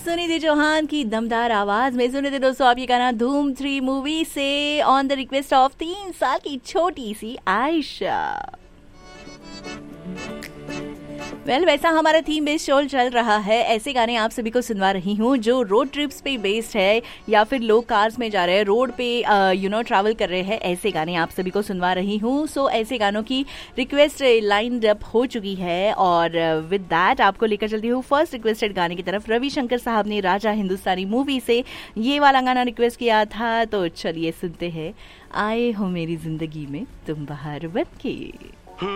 सुनिधि चौहान की दमदार आवाज में सुने थे दोस्तों आप ये गाना धूम 3 मूवी से ऑन द रिक्वेस्ट ऑफ 3 साल की छोटी सी आयशा। वैसा हमारा थीम बेस्ड शो चल रहा है। ऐसे गाने आप सभी को सुनवा रही हूँ जो रोड ट्रिप्स पे बेस्ड है या फिर लोग कार्स में जा रहे हैं, रोड पे ट्रैवल कर रहे हैं, ऐसे गाने आप सभी को सुनवा रही हूँ। सो ऐसे गानों की रिक्वेस्ट लाइंड अप हो चुकी है और विद दैट आपको लेकर चलती हूँ फर्स्ट रिक्वेस्टेड गाने की तरफ। रविशंकर साहब ने राजा हिंदुस्तानी मूवी से ये वाला गाना रिक्वेस्ट किया था, तो चलिए सुनते हैं आए हो मेरी जिंदगी में तुम बहार बन के।